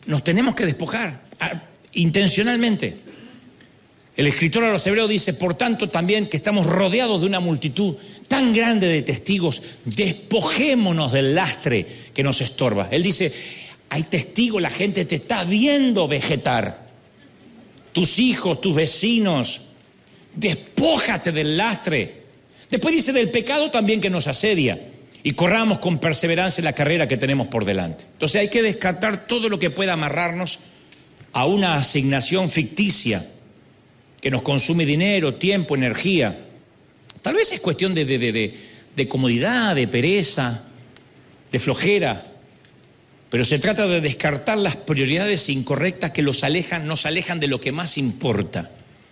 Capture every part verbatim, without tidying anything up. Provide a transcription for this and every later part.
nos tenemos que despojar intencionalmente. El escritor a los Hebreos dice, por tanto también que estamos rodeados de una multitud tan grande de testigos, despojémonos del lastre que nos estorba. Él dice, hay testigos, la gente te está viendo vegetar. Tus hijos, tus vecinos, despójate del lastre. Después dice del pecado también que nos asedia. Y corramos con perseverancia la carrera que tenemos por delante. Entonces hay que descartar todo lo que pueda amarrarnos a una asignación ficticia que nos consume dinero, tiempo, energía. Tal vez es cuestión de, de, de, de, de comodidad, de pereza, de flojera. Pero se trata de descartar las prioridades incorrectas que los alejan, nos alejan de lo que más importa.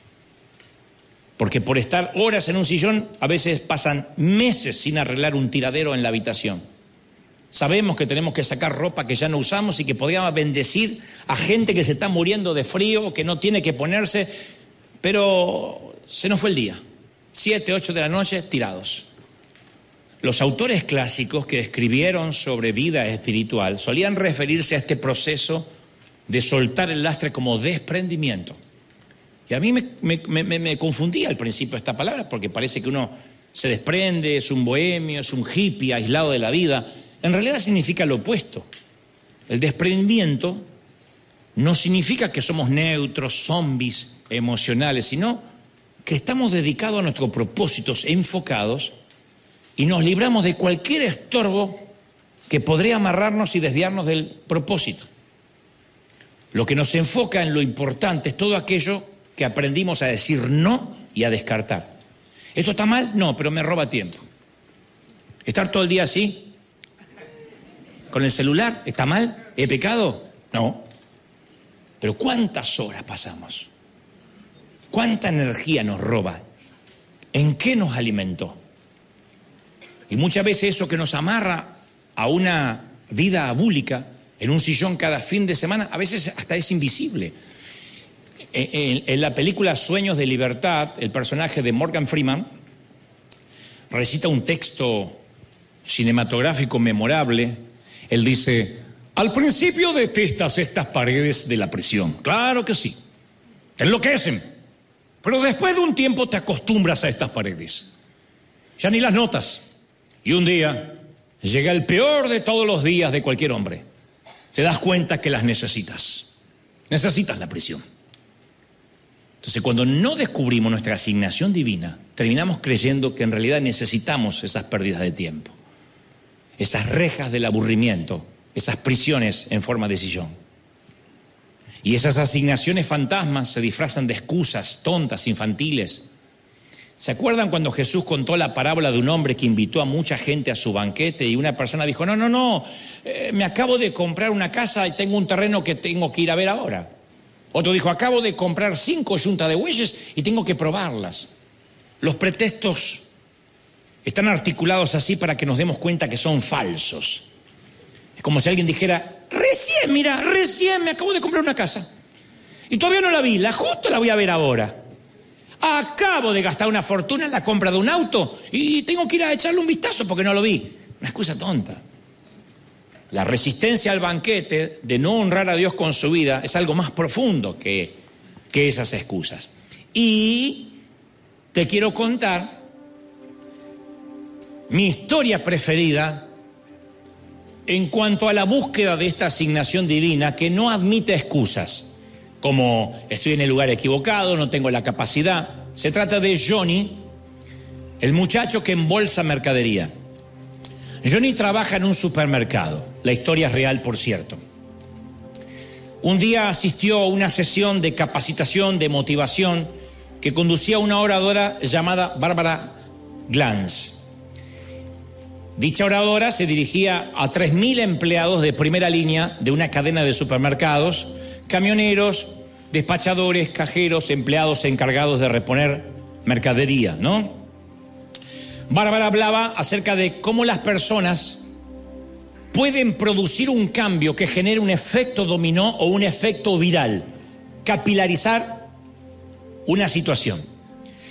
Porque por estar horas en un sillón, a veces pasan meses sin arreglar un tiradero en la habitación. Sabemos que tenemos que sacar ropa que ya no usamos y que podríamos bendecir a gente que se está muriendo de frío, que no tiene que ponerse, pero se nos fue el día. Siete, ocho de la noche, tirados. Los autores clásicos que escribieron sobre vida espiritual solían referirse a este proceso de soltar el lastre como desprendimiento. Y a mí me, me, me, me confundía al principio esta palabra, porque parece que uno se desprende, es un bohemio, es un hippie aislado de la vida. En realidad significa lo opuesto. El desprendimiento no significa que somos neutros, zombies emocionales, sino que estamos dedicados a nuestros propósitos enfocados y nos libramos de cualquier estorbo que podría amarrarnos y desviarnos del propósito. Lo que nos enfoca en lo importante es todo aquello que aprendimos a decir no y a descartar. ¿Esto está mal? No, pero me roba tiempo. ¿Estar todo el día así? ¿Con el celular? ¿Está mal? ¿He pecado? No. Pero ¿cuántas horas pasamos? ¿Cuánta energía nos roba? ¿En qué nos alimentó? Y muchas veces eso que nos amarra a una vida abúlica, en un sillón cada fin de semana, a veces hasta es invisible. En, en la película Sueños de Libertad, el personaje de Morgan Freeman recita un texto cinematográfico memorable. Él dice, al principio detestas estas paredes de la prisión. Claro que sí, te enloquecen. Pero después de un tiempo te acostumbras a estas paredes. Ya ni las notas. Y un día llega el peor de todos los días de cualquier hombre. Te das cuenta que las necesitas. Necesitas la prisión. Entonces, cuando no descubrimos nuestra asignación divina, terminamos creyendo que en realidad necesitamos esas pérdidas de tiempo, esas rejas del aburrimiento, esas prisiones en forma de sillón. Y esas asignaciones fantasmas se disfrazan de excusas tontas, infantiles. ¿Se acuerdan cuando Jesús contó la parábola de un hombre que invitó a mucha gente a su banquete y una persona dijo, no, no, no, eh, me acabo de comprar una casa y tengo un terreno que tengo que ir a ver ahora? Otro dijo, acabo de comprar cinco yuntas de bueyes y tengo que probarlas. Los pretextos están articulados así para que nos demos cuenta que son falsos. Es como si alguien dijera, recién, mira, recién me acabo de comprar una casa. Y todavía no la vi, la justo la voy a ver ahora. Acabo de gastar una fortuna en la compra de un auto y tengo que ir a echarle un vistazo porque no lo vi. Una excusa tonta. La resistencia al banquete de no honrar a Dios con su vida es algo más profundo que, que esas excusas. Y te quiero contar mi historia preferida en cuanto a la búsqueda de esta asignación divina que no admite excusas, como estoy en el lugar equivocado, no tengo la capacidad. Se trata de Johnny, el muchacho que embolsa mercadería. Johnny trabaja en un supermercado. La historia es real, por cierto. Un día asistió a una sesión de capacitación, de motivación, que conducía una oradora llamada Barbara Glantz. Dicha oradora se dirigía a tres mil empleados de primera línea de una cadena de supermercados, camioneros, despachadores, cajeros, empleados encargados de reponer mercadería, ¿no? Bárbara hablaba acerca de cómo las personas pueden producir un cambio que genere un efecto dominó o un efecto viral, capilarizar una situación.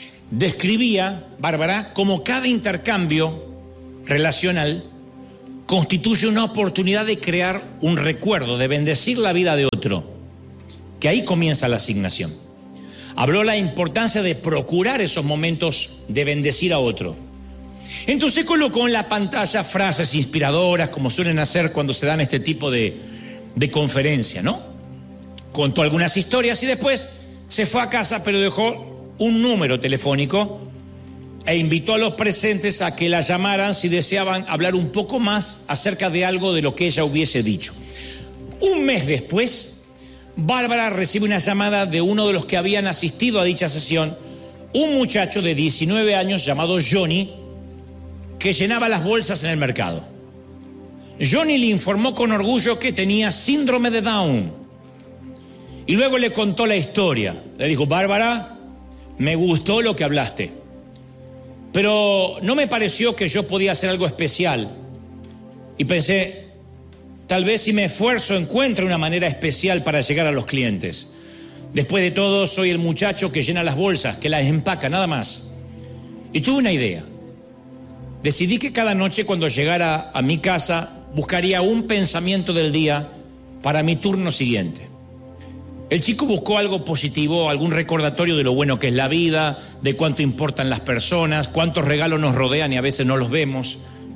Describía, Bárbara, cómo cada intercambio relacional constituye una oportunidad de crear un recuerdo, de bendecir la vida de otro, que ahí comienza la asignación. Habló la importancia de procurar esos momentos de bendecir a otro. Entonces colocó en la pantalla frases inspiradoras, como suelen hacer cuando se dan este tipo de, de conferencia, ¿no? Contó algunas historias y después se fue a casa, pero dejó un número telefónico e invitó a los presentes a que la llamaran si deseaban hablar un poco más acerca de algo de lo que ella hubiese dicho. Un mes después, Bárbara recibe una llamada de uno de los que habían asistido a dicha sesión, un muchacho de diecinueve años llamado Johnny, que llenaba las bolsas en el mercado. Johnny le informó con orgullo que tenía síndrome de Down. Y luego le contó la historia. Le dijo: Bárbara, me gustó lo que hablaste, pero no me pareció que yo podía hacer algo especial. Y pensé, tal vez si me esfuerzo encuentre una manera especial para llegar a los clientes. Después de todo, soy el muchacho que llena las bolsas, que las empaca, nada más. Y tuve una idea. Decidí que cada noche cuando llegara a mi casa buscaría un pensamiento del día para mi turno siguiente. El chico buscó algo positivo, algún recordatorio de lo bueno que es la vida, de cuánto importan las personas, cuántos regalos nos rodean y a veces no los vemos.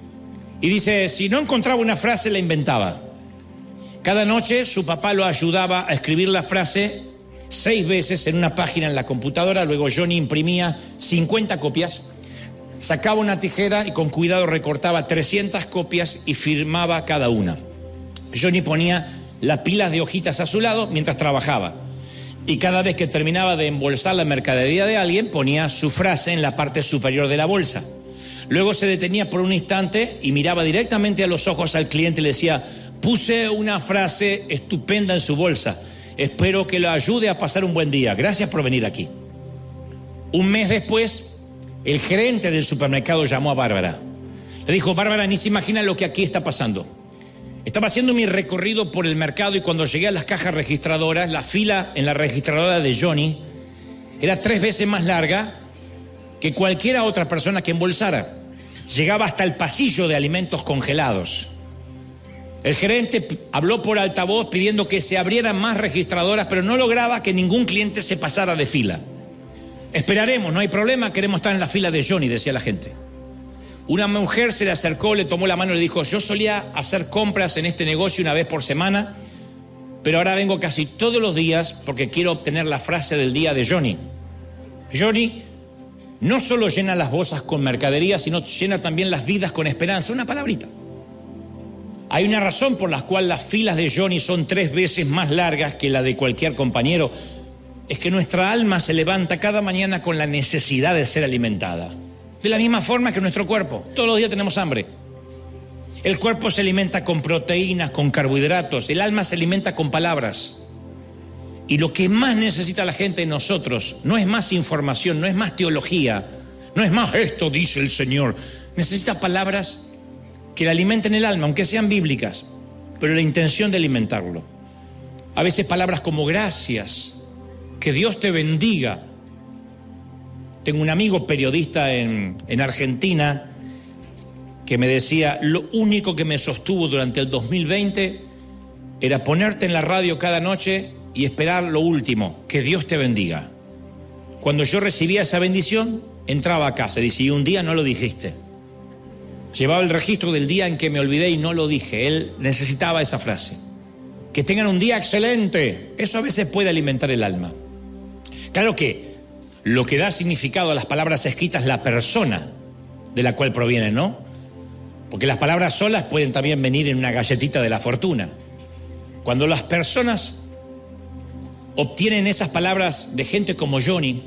Y dice, si no encontraba una frase, la inventaba. Cada noche su papá lo ayudaba a escribir la frase seis veces en una página en la computadora. Luego Johnny imprimía cincuenta copias, sacaba una tijera y con cuidado recortaba trescientas copias y firmaba cada una. Johnny ponía las pilas de hojitas a su lado mientras trabajaba. Y cada vez que terminaba de embolsar la mercadería de alguien, ponía su frase en la parte superior de la bolsa. Luego se detenía por un instante y miraba directamente a los ojos al cliente y le decía: puse una frase estupenda en su bolsa. Espero que lo ayude a pasar un buen día. Gracias por venir aquí. Un mes después, el gerente del supermercado llamó a Bárbara. Le dijo: Bárbara, ni se imagina lo que aquí está pasando. Estaba haciendo mi recorrido por el mercado y cuando llegué a las cajas registradoras, la fila en la registradora de Johnny era tres veces más larga que cualquier otra persona que embolsara. Llegaba hasta el pasillo de alimentos congelados. El gerente habló por altavoz pidiendo que se abrieran más registradoras, pero no lograba que ningún cliente se pasara de fila. Esperaremos, no hay problema, queremos estar en la fila de Johnny, decía la gente. Una mujer se le acercó, le tomó la mano y le dijo: yo solía hacer compras en este negocio una vez por semana, pero ahora vengo casi todos los días porque quiero obtener la frase del día de Johnny. Johnny no solo llena las bolsas con mercadería, sino llena también las vidas con esperanza. Una palabrita. Hay una razón por la cual las filas de Johnny son tres veces más largas que la de cualquier compañero. Es que nuestra alma se levanta cada mañana con la necesidad de ser alimentada. De la misma forma que nuestro cuerpo. Todos los días tenemos hambre. El cuerpo se alimenta con proteínas, con carbohidratos. El alma se alimenta con palabras. Y lo que más necesita la gente de nosotros no es más información, no es más teología, no es más esto dice el Señor. Necesita palabras que le alimenten el alma, aunque sean bíblicas, pero la intención de alimentarlo. A veces palabras como gracias, que Dios te bendiga. Tengo un amigo periodista en, en Argentina que me decía: lo único que me sostuvo durante el dos mil veinte era ponerte en la radio cada noche y esperar lo último, que Dios te bendiga. Cuando yo recibía esa bendición, entraba a casa y decía: y un día no lo dijiste. Llevaba el registro del día en que me olvidé y no lo dije. Él necesitaba esa frase. Que tengan un día excelente. Eso a veces puede alimentar el alma. Claro que lo que da significado a las palabras escritas es la persona de la cual provienen, ¿no? Porque las palabras solas pueden también venir en una galletita de la fortuna. Cuando las personas obtienen esas palabras de gente como Johnny,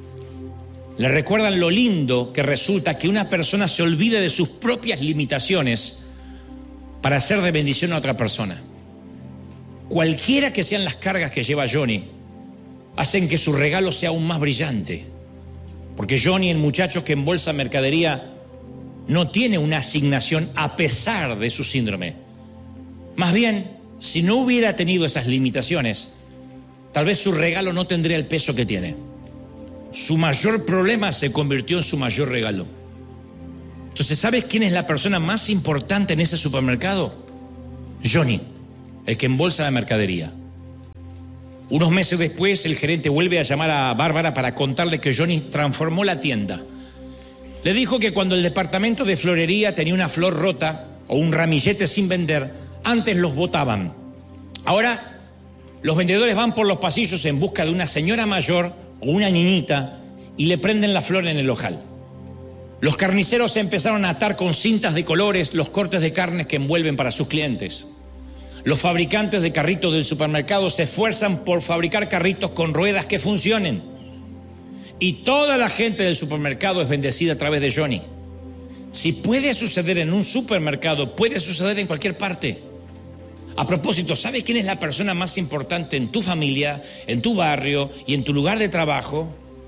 le recuerdan lo lindo que resulta que una persona se olvide de sus propias limitaciones para ser de bendición a otra persona. Cualquiera que sean las cargas que lleva Johnny, hacen que su regalo sea aún más brillante. Porque Johnny, el muchacho que embolsa mercadería, no tiene una asignación a pesar de su síndrome. Más bien, si no hubiera tenido esas limitaciones, tal vez su regalo no tendría el peso que tiene. Su mayor problema se convirtió en su mayor regalo. Entonces, ¿sabes quién es la persona más importante en ese supermercado? Johnny, el que embolsa la mercadería. Unos meses después, el gerente vuelve a llamar a Bárbara para contarle que Johnny transformó la tienda. Le dijo que cuando el departamento de florería tenía una flor rota o un ramillete sin vender, antes los botaban. Ahora, los vendedores van por los pasillos en busca de una señora mayor o una niñita y le prenden la flor en el ojal. Los carniceros empezaron a atar con cintas de colores los cortes de carnes que envuelven para sus clientes. Los fabricantes de carritos del supermercado se esfuerzan por fabricar carritos con ruedas que funcionen. Y toda la gente del supermercado es bendecida a través de Johnny. Si puede suceder en un supermercado, puede suceder en cualquier parte. A propósito, ¿sabes quién es la persona más importante en tu familia, en tu barrio y en tu lugar de trabajo?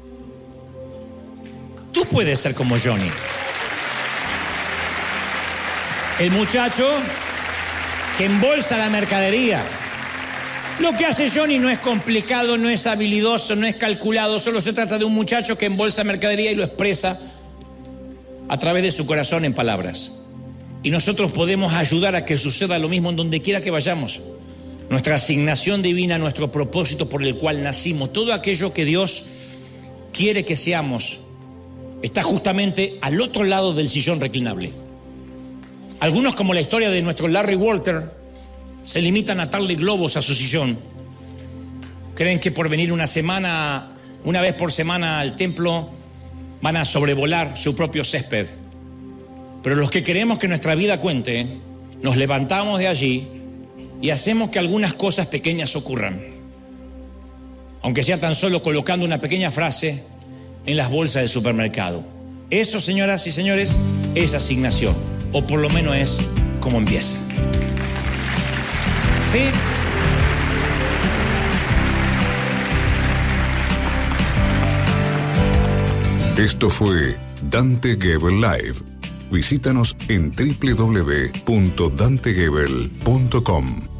Tú puedes ser como Johnny. El muchacho que embolsa la mercadería. Lo que hace Johnny no es complicado, no es habilidoso, no es calculado, solo se trata de un muchacho que embolsa mercadería y lo expresa a través de su corazón en palabras. Y nosotros podemos ayudar a que suceda lo mismo en donde quiera que vayamos. Nuestra asignación divina, nuestro propósito por el cual nacimos, todo aquello que Dios quiere que seamos, está justamente al otro lado del sillón reclinable. Algunos, como la historia de nuestro Larry Walter, se limitan a atarle globos a su sillón. Creen que por venir una semana, una vez por semana al templo, van a sobrevolar su propio césped. Pero los que queremos que nuestra vida cuente, nos levantamos de allí y hacemos que algunas cosas pequeñas ocurran. Aunque sea tan solo colocando una pequeña frase en las bolsas del supermercado. Eso, señoras y señores, es asignación. O por lo menos es como empieza. ¿Sí? Esto fue Dante Gebel Live. Visítanos en doble u doble u doble u punto dante gebel punto com.